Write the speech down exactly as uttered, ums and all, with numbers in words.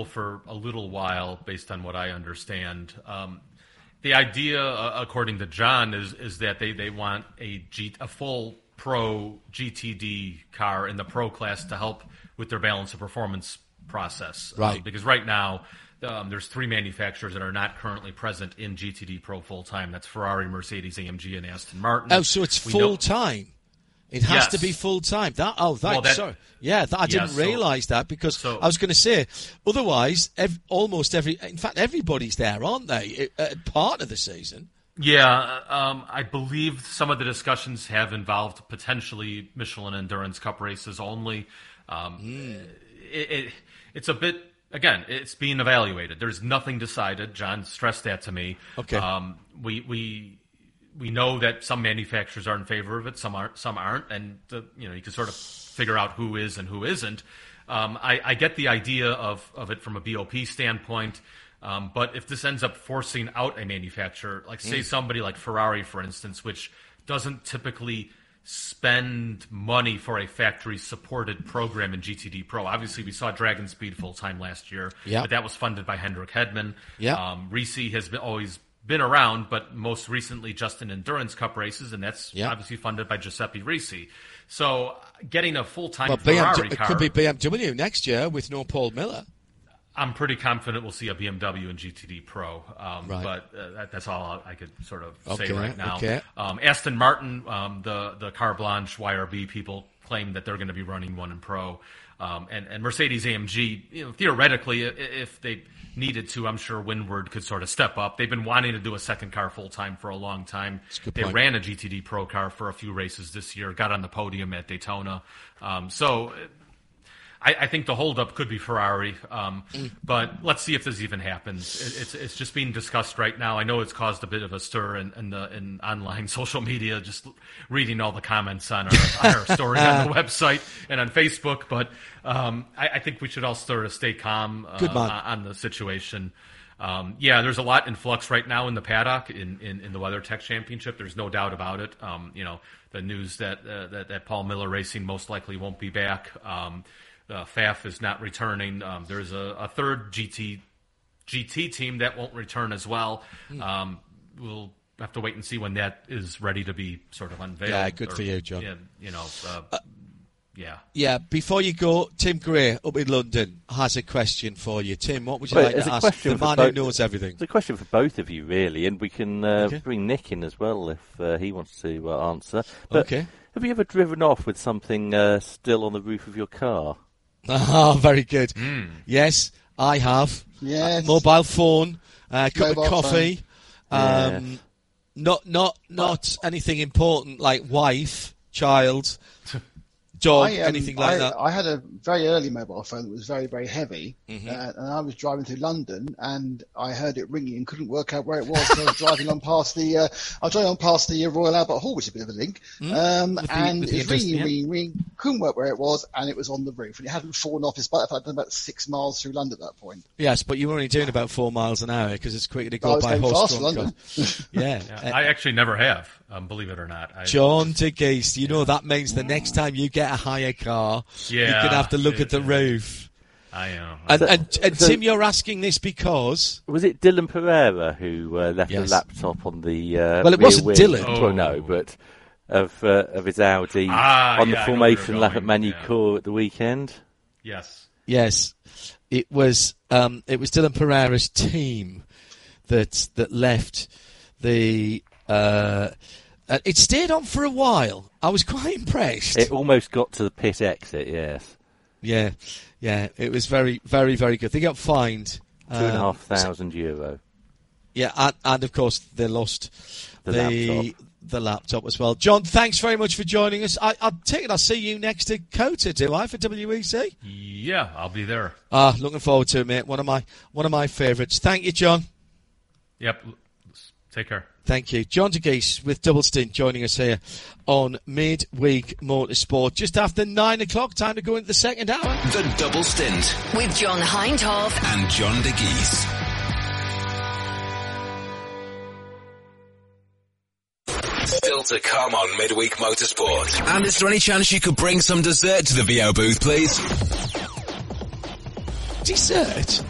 for a little while, based on what I understand. Um, the idea, uh, according to John, is is that they, they want a G, a full pro G T D car in the pro class to help with their balance of performance process. Right. Um, because right now, um, there's three manufacturers that are not currently present in G T D Pro full time. That's Ferrari, Mercedes, A M G, and Aston Martin. Oh, so it's full time. It has yes. to be full time. That oh, that, well, that sorry, yeah, that, I yeah, didn't so, realise that because so, I was going to say otherwise, ev- almost every, in fact, everybody's there, aren't they? At part of the season. Yeah, um, I believe some of the discussions have involved potentially Michelin Endurance Cup races only. Um, mm. it, it, it's a bit. Again, it's being evaluated. There's nothing decided. John stressed that to me. Okay. Um, we we we know that some manufacturers are in favor of it, some aren't. Some aren't, and the, you know you can sort of figure out who is and who isn't. Um, I, I get the idea of of it from a B O P standpoint, um, but if this ends up forcing out a manufacturer, like say mm. somebody like Ferrari, for instance, which doesn't typically spend money for a factory-supported program in G T D Pro. Obviously, we saw Dragon Speed full-time last year, yep. but that was funded by Hendrik Hedman. Yep. Um, Risi has been, always been around, but most recently just in Endurance Cup races, and that's yep. obviously funded by Giuseppe Risi. So getting a full-time well, Ferrari B M W, car... It could be B M W next year with no Paul Miller. I'm pretty confident we'll see a B M W in G T D Pro, um, right. but uh, that, that's all I could sort of okay, say right now. Okay. Um, Aston Martin, um, the the Car Blanche Y R B people claim that they're going to be running one in Pro, um, and and Mercedes A M G, you know, theoretically, if they needed to, I'm sure Windward could sort of step up. They've been wanting to do a second car full time for a long time. They point. ran a G T D Pro car for a few races this year, got on the podium at Daytona, um, so. I, I think the holdup could be Ferrari, um, mm. but let's see if this even happens. It, it's it's just being discussed right now. I know it's caused a bit of a stir in, in the in online social media, just reading all the comments on our, on our story on the website and on Facebook. But um, I, I think we should all sort of stay calm uh, on, on the situation. Um, yeah, there's a lot in flux right now in the paddock in, in, in the WeatherTech Championship. There's no doubt about it. Um, you know, the news that, uh, that that Paul Miller Racing most likely won't be back. Um, Uh, F A F is not returning. Um, there's a, a third G T G T team that won't return as well. Um, we'll have to wait and see when that is ready to be sort of unveiled. Yeah, good or, for you, John. Yeah, you know, uh, uh, yeah. Yeah, before you go, Tim Gray up in London has a question for you. Tim, what would you well, like to ask the man both, who knows everything? It's a question for both of you, really, and we can uh, okay. bring Nick in as well if uh, he wants to uh, answer. But okay. Have you ever driven off with something uh, still on the roof of your car? Oh, very good. Mm. Yes, I have. Yes. A mobile phone, a uh, cup mobile of coffee. Phone. Um, yes. Not, not, not anything important like wife, child, dog, I, um, anything like I, that. I had a very early mobile phone that was very, very heavy, mm-hmm. uh, and I was driving through London, and I heard it ringing and couldn't work out where it was. So I was driving on past the, uh, I was driving on past the Royal Albert Hall, which is a bit of a link, mm. um, the, and it was ringing, yeah. ringing, ringing, couldn't work where it was, and it was on the roof, and it hadn't fallen off. Despite the fact I'd done about six miles through London at that point. Yes, but you were only doing about four miles an hour because it's quicker to go I was by going horse. fast to London. yeah, yeah. Uh, I actually never have, um, believe it or not. I, John de Geest, you know that means the next time you get a higher car, yeah, you're going to have to look it, at the it, roof. I know. And, so, and, and so, Tim, you're asking this because... Was it Dylan Pereira who uh, left yes. a laptop on the uh, Well, it rear wasn't wing? Dylan. Oh. Well, no, but of uh, of his Audi ah, on yeah, the formation lap at going. Manucourt yeah. at the weekend. Yes. Yes. It was um, it was Dylan Pereira's team that that left the... Uh, it stayed on for a while. I was quite impressed. It almost got to the pit exit, yes. Yeah, yeah. It was very, very, very good. They got fined. Two and a um, half thousand euro. Yeah, and, and of course they lost the, the laptop. the laptop as well. John, thanks very much for joining us. I, I take it I'll see you next to Cota, do I, for W E C? Yeah, I'll be there. Ah, looking forward to it, mate. One of my one of my favourites. Thank you, John. Yep. Take care. Thank you. John de Geest with Double Stint joining us here on Midweek Motorsport. Just after nine o'clock, time to go into the second hour. The Double Stint. With John Hindhaugh. And John de Geest. Still to come on Midweek Motorsport. And is there any chance you could bring some dessert to the V O booth, please? Dessert?